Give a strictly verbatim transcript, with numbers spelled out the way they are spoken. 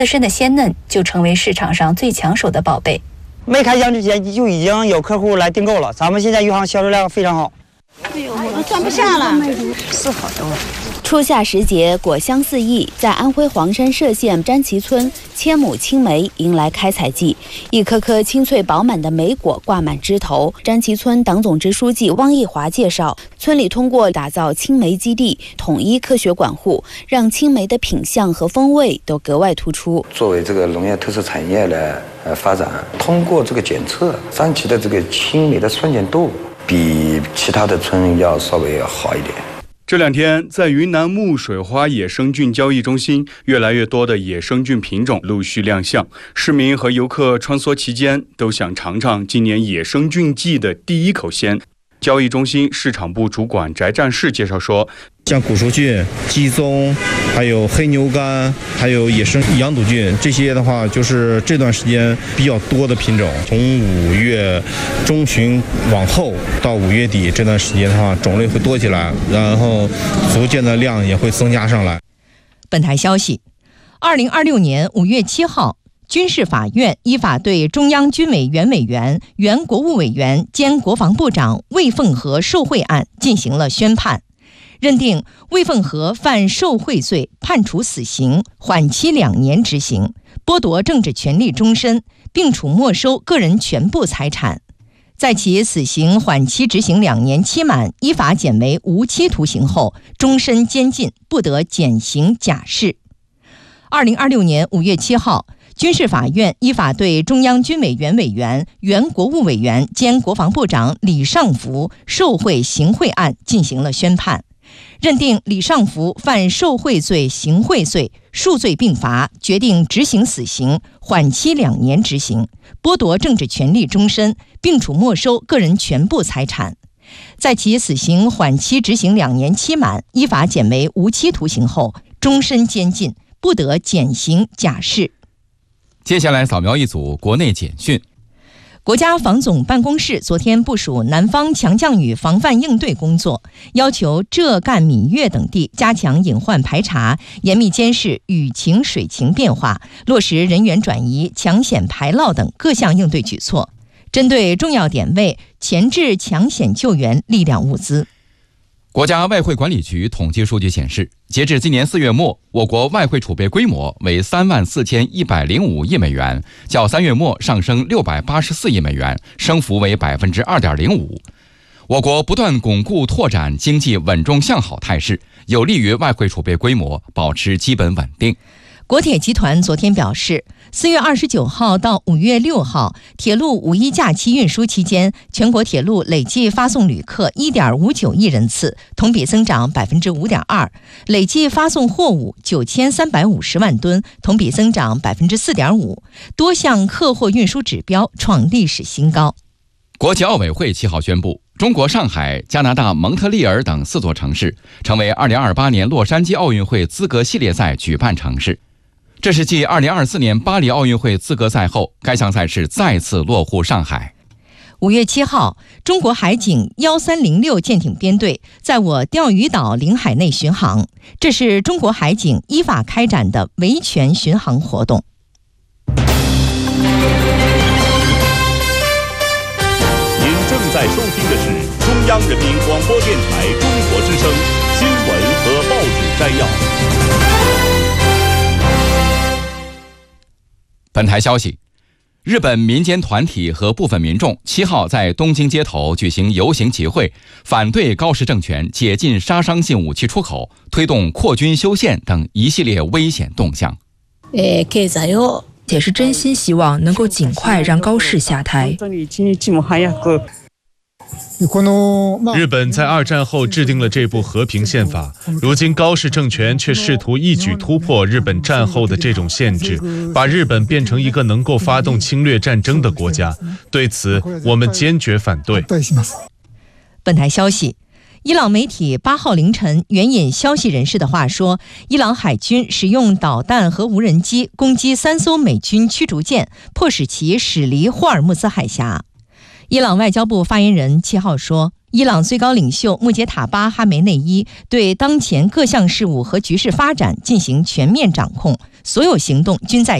自身的鲜嫩就成为市场上最抢手的宝贝。 没开箱之前就已经有客户来订购了，咱们现在鱼行销售量非常好。 哎呦，我装不下了，是好的。 初夏时节，果香四溢，在安徽黄山歙县詹旗村，千亩青梅迎来开采季，一颗颗清脆饱满的梅果挂满枝头。詹旗村党总支书记汪义华介绍，村里通过打造青梅基地，统一科学管护，让青梅的品相和风味都格外突出。 作为这个农业特色产业的呃发展，通过这个检测，张旗的这个青梅的酸碱度比其他的村要稍微好一点。 这两天，在云南木水花野生菌交易中心，越来越多的野生菌品种陆续亮相。市民和游客穿梭其间，都想尝尝今年野生菌季的第一口鲜。交易中心市场部主管翟战士介绍说， 像古熟菌、鸡枞，还有黑牛肝，还有野生羊肚菌，这些的话就是这段时间比较多的品种。从五月中旬往后到五月底这段时间的话，种类会多起来，然后逐渐的量也会增加上来。 本台消息，二零二六年五月七号。军事法院依法对中央军委原委员、原国务委员兼国防部长魏凤和受贿案进行了宣判，认定魏凤和犯受贿罪，判处死刑，缓期两年执行，剥夺政治权利终身，并处没收个人全部财产。在其死刑缓期执行两年期满，依法减为无期徒刑后，终身监禁，不得减刑假释。二零二六年五月七号。军事法院依法对中央军委原委员、原国务委员兼国防部长李尚福受贿行贿案进行了宣判，认定李尚福犯受贿罪、行贿罪，数罪并罚，决定执行死刑，缓期两年执行，剥夺政治权利终身，并处没收个人全部财产。在其死刑缓期执行两年期满，依法减为无期徒刑后，终身监禁，不得减刑假释。 接下来扫描一组国内简讯。 国家防总办公室昨天部署南方强降雨防范应对工作，要求浙赣闽粤等地加强隐患排查，严密监视雨情水情变化，落实人员转移、抢险排涝等各项应对举措，针对重要点位前置抢险救援力量物资。 国家外汇管理局统计数据显示，截至今年四月末，我国外汇储备规模为三万四千一百零五亿美元，较三月末上升六百八十四亿美元，升幅为百分之二点零五。我国不断巩固拓展经济稳中向好态势，有利于外汇储备规模保持基本稳定。 国铁集团昨天表示，四月二十九号到五月六号，铁路五一假期运输期间，全国铁路累计发送旅客一点五九亿人次，同比增长百分之五点二；累计发送货物九千三百五十万吨，同比增长百分之四点五，多项客货运输指标创历史新高。 国际奥委会七号宣布，中国上海、加拿大蒙特利尔等四座城市成为二零二八年洛杉矶奥运会资格系列赛举办城市。这是继二零二四年巴黎奥运会资格赛后，该项赛事再次落户上海。 五月七号，中国海警一三零六舰艇编队在我钓鱼岛领海内巡航，这是中国海警依法开展的维权巡航活动。 您正在收听的是中央人民广播电台中国之声新闻和报纸摘要。 本台消息，日本民间团体和部分民众七号在东京街头举行游行集会，反对高市政权解禁杀伤性武器出口，推动扩军修宪等一系列危险动向。 也是真心希望能够尽快让高市下台。 日本在二战后制定了这部和平宪法，如今高市政权却试图一举突破日本战后的这种限制，把日本变成一个能够发动侵略战争的国家。对此，我们坚决反对。 本台消息，伊朗媒体八号凌晨援引消息人士的话说，伊朗海军使用导弹和无人机攻击三艘美军驱逐舰，迫使其驶离霍尔木兹海峡。伊朗外交部发言人七号说，伊朗最高领袖穆杰塔巴哈梅内伊对当前各项事务和局势发展进行全面掌控， 所有行动均在